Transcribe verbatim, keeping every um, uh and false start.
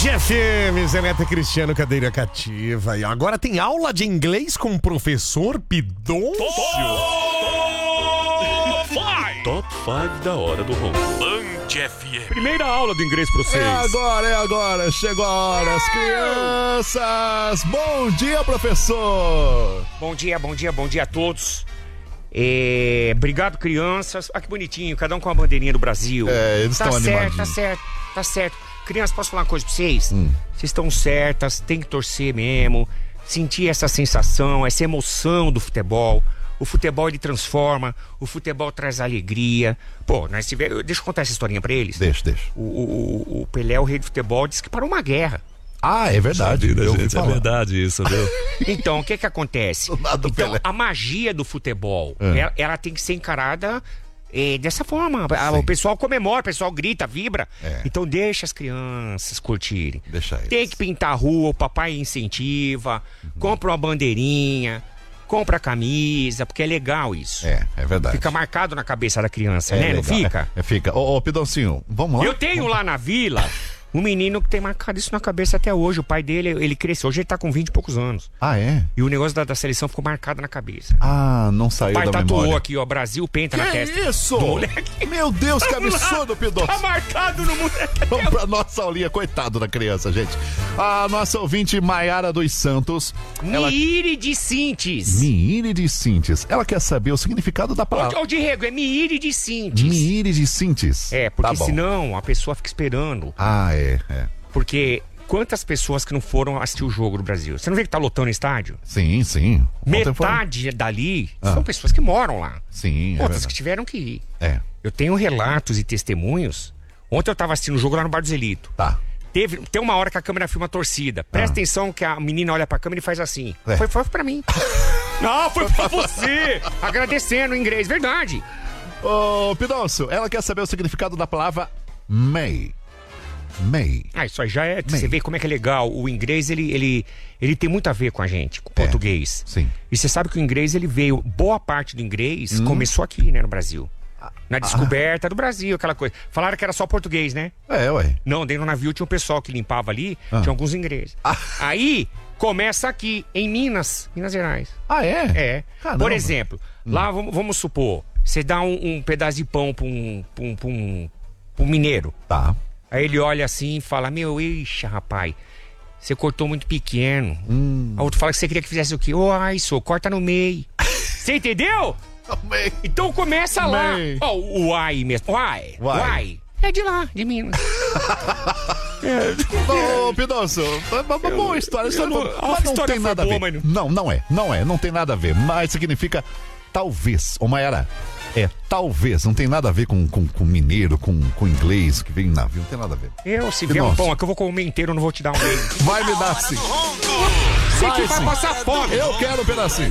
F M, Zé Neto e Cristiano, cadeira cativa. E agora tem aula de inglês com o professor Pidoncio. Top cinco da hora do ronco. Band F M. Primeira aula de inglês pra vocês. É agora, é agora. Chegou a hora, as crianças. Bom dia, professor. Bom dia, bom dia, bom dia a todos. É, obrigado, crianças. Ah, que bonitinho, cada um com a bandeirinha do Brasil. É, eles tá estão certo, animadinhos. tá certo, tá certo. Crianças, posso falar uma coisa pra vocês? Hum. Vocês estão certas, tem que torcer mesmo. Sentir essa sensação, essa emoção do futebol. O futebol, ele transforma, o futebol traz alegria. Pô, nós tivemos... Deixa eu contar essa historinha pra eles. Deixa, deixa. O, o, o Pelé, o rei do futebol, disse que parou uma guerra. Ah, é verdade. Sabia, eu ouvi gente, é falar. verdade isso, viu? Então, o que que acontece? Do lado do Então, Pelé. a magia do futebol, É. ela, ela tem que ser encarada eh, dessa forma. A- Sim. O pessoal comemora, o pessoal grita, vibra. É. Então, deixa as crianças curtirem. Deixa eles. Tem que pintar a rua, o papai incentiva, Uhum. compra uma bandeirinha, compra a camisa, porque é legal isso. É, é verdade. Fica marcado na cabeça da criança, É né? Não legal. fica? É, é, fica. Ô, ô, Pidoncinho, vamos lá? Eu tenho lá na vila um menino que tem marcado isso na cabeça até hoje. O pai dele, ele cresceu. Hoje ele tá com vinte e poucos anos. Ah, é? E o negócio da, da seleção ficou marcado na cabeça. Ah, não saiu O pai da tatuou memória. aqui, ó, Brasil Penta na Que testa. isso? do moleque. Meu Deus, que absurdo, Tá Pidoncio. marcado no moleque. Vamos pra nossa aulinha, coitado da criança, gente. A nossa ouvinte Maiara dos Santos, ela... Miire de Sintes. Miire de Sintes. Ela quer saber o significado da palavra. Ô, ô, Diego, é Miire de Sintes. Miire de Sintes. É, porque Tá bom. senão a pessoa fica esperando. Ah, é, é. Porque quantas pessoas que não foram assistir o jogo do Brasil? Você não vê que tá lotando o estádio? Sim, sim. Ontem foi- Metade dali Ah. são pessoas que moram lá. Sim, é Outras que verdade. tiveram que ir. É, Eu tenho relatos e testemunhos. Ontem eu tava assistindo o jogo lá no Bar do Zelito. tá. Teve, tem uma hora que a câmera filma a torcida. Presta Ah. atenção que a menina olha pra câmera e faz assim. É. Foi, foi pra mim. Não, foi pra você. Agradecendo em inglês, verdade. Ô, Pidoncio, ela quer saber o significado da palavra May. May. Ah, isso aí já é. Bem. Você vê como é que é legal. O inglês, ele, ele, ele tem muito a ver com a gente, com o português. Sim. E você sabe que o inglês, ele veio. Boa parte do inglês começou aqui, né, no Brasil. Na descoberta do Brasil, aquela coisa. Falaram que era só português, né? É, ué. Não, dentro do navio tinha um pessoal que limpava ali, Ah. tinha alguns ingleses. Aí, começa aqui, em Minas, Minas Gerais. Ah, é? É. Caramba. Por exemplo, lá vamos, vamos supor, você dá um, um pedaço de pão pra um, pra um, pra um, pra um mineiro. Tá. Aí ele olha assim e fala, meu, ixa, rapaz, você cortou muito pequeno. Hum. Aí o outro fala que você queria que fizesse o quê? Ô, ai, sou, corta no meio. Você entendeu? May. Então começa lá. May. Ó, o ai mesmo. Uai, Uai. uai. É de lá, de Minas. Ô, Pidoncio, uma boa história. história eu não- boa. a Mas não história tem foi nada a boa, ver. mas Não, não é. Não é. Não tem nada a ver. Mas significa talvez. Ô, Maiara, é talvez. Não tem nada a ver com, com, com mineiro, com, com inglês que vem em navio. Não tem nada a ver. Eu, se Que vier um nossa. pão aqui, eu vou comer inteiro, eu não vou te dar um meio. Vai me dar sim. Você que Vai vai sim. passar fome. Eu quero um pedacinho.